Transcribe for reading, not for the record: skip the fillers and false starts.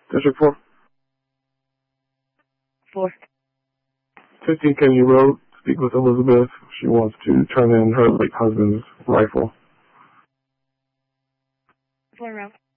District 4. 4. 15 Kennedy Road. Speak with Elizabeth. She wants to turn in her late husband's rifle. 4 Route.